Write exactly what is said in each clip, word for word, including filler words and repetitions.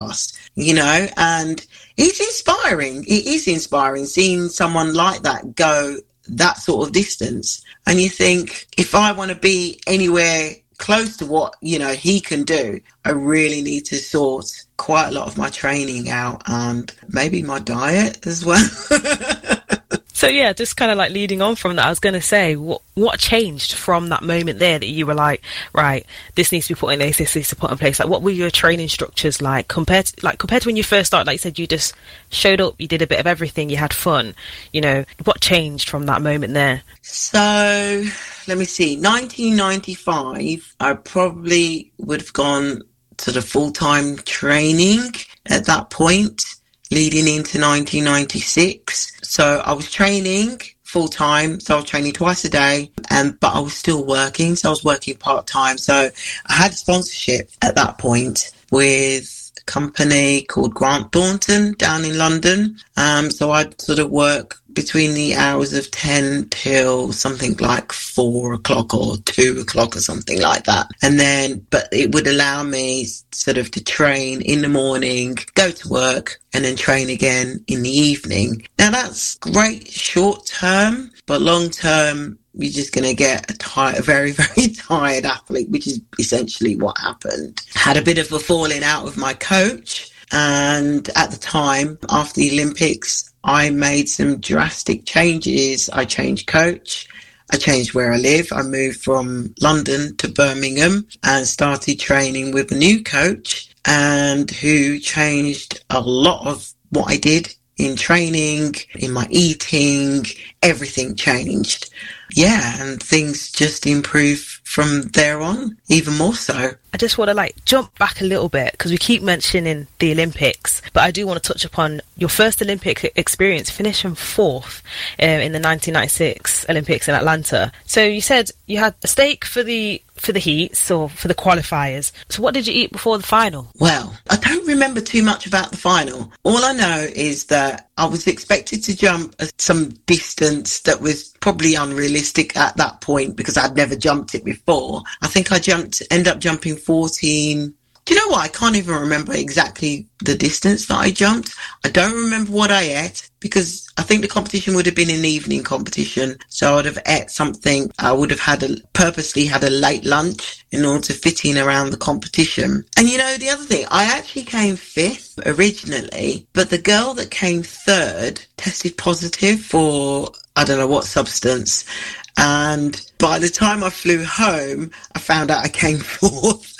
fast, you know, and it's inspiring. It is inspiring seeing someone like that go that sort of distance. And you think, if I want to be anywhere close to what, you know, he can do, I really need to sort quite a lot of my training out and maybe my diet as well. So yeah, just kind of like leading on from that, I was going to say, what what changed from that moment there that you were like, right, this needs to be put in place, this needs to be put in place? Like, what were your training structures like compared to, like compared to when you first started? Like you said, you just showed up, you did a bit of everything, you had fun. You know, what changed from that moment there? So let me see, nineteen ninety-five, I probably would have gone to the full-time training at that point, leading into nineteen ninety-six. So I was training full-time, so I was training twice a day, and but I was still working, so I was working part-time. So I had a sponsorship at that point with a company called Grant Thornton down in London. Um, so I'd sort of work between the hours of ten till something like four o'clock or two o'clock or something like that. And then, but it would allow me sort of to train in the morning, go to work, and then train again in the evening. Now that's great short term, but long term, you're just going to get a, tired, a very, very tired athlete, which is essentially what happened. Had a bit of a falling out with my coach. And at the time, after the Olympics, I made some drastic changes. I changed coach. I changed where I live. I moved from London to Birmingham and started training with a new coach, and who changed a lot of what I did in training, in my eating. Everything changed. Yeah, and things just improved from there on, even more so. I just want to like jump back a little bit because we keep mentioning the Olympics, but I do want to touch upon your first Olympic experience, finishing fourth uh, in the nineteen ninety-six Olympics in Atlanta. So you said you had a steak for the for the heats or for the qualifiers. So what did you eat before the final? Well, I don't remember too much about the final. All I know is that I was expected to jump some distance that was probably unrealistic at that point because I'd never jumped it before. I think I jumped, end up jumping fourteen. Do you know what? I can't even remember exactly the distance that I jumped. I don't remember what I ate because I think the competition would have been an evening competition. So I would have ate something. I would have had a, purposely had a late lunch in order to fit in around the competition. And you know, the other thing, I actually came fifth originally, but the girl that came third tested positive for, I don't know what substance. And by the time I flew home, I found out I came fourth.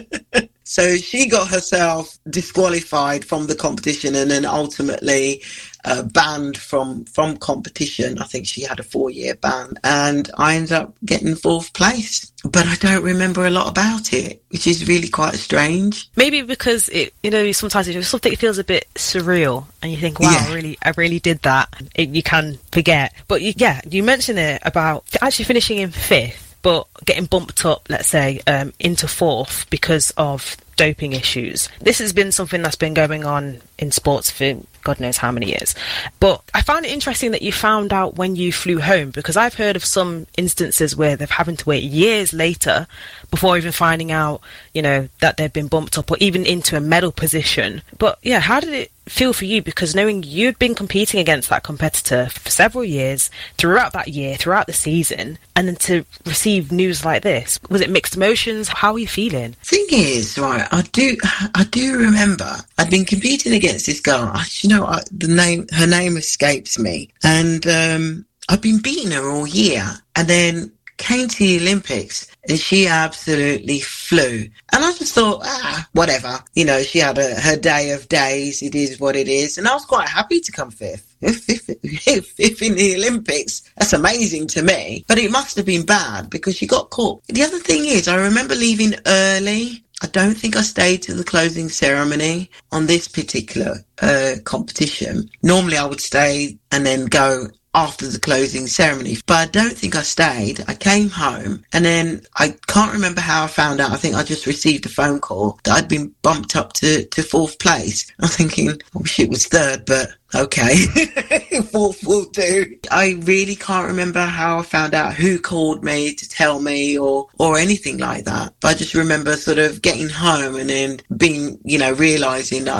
So she got herself disqualified from the competition and then ultimately uh, banned from, from competition. I think she had a four-year ban, and I ended up getting fourth place. But I don't remember a lot about it, which is really quite strange. Maybe because it, you know, sometimes it's something feels a bit surreal, and you think, "Wow, yeah. I really, I really did that." It, you can forget, but you, yeah, you mentioned it about actually finishing in fifth, but getting bumped up, let's say, um, into fourth because of doping issues. This has been something that's been going on in sports for God knows how many years. But I found it interesting that you found out when you flew home, because I've heard of some instances where they're having to wait years later before even finding out, you know, that they've been bumped up or even into a medal position. But yeah, how did it feel for you? Because knowing you'd been competing against that competitor for several years, throughout that year, throughout the season, and then to receive news like this, was it mixed emotions? How are you feeling? Thing is, right, I do, I do remember I'd been competing against this girl. I, you know, I, the name, her name escapes me, and um, I'd been beating her all year, and then came to the Olympics and she absolutely flew. And I just thought, ah, whatever. You know, she had a, her day of days. It is what it is. And I was quite happy to come fifth. If, if, if, if in the Olympics, that's amazing to me. But it must have been bad because she got caught. The other thing is, I remember leaving early. I don't think I stayed to the closing ceremony on this particular uh, competition. Normally I would stay and then go after the closing ceremony, but I don't think I stayed. I came home and then I can't remember how I found out. I think I just received a phone call that I'd been bumped up to, to fourth place. I'm thinking, I wish it was third, but okay, fourth will do. I really can't remember how I found out, who called me to tell me or, or anything like that. But I just remember sort of getting home and then being, you know, realising that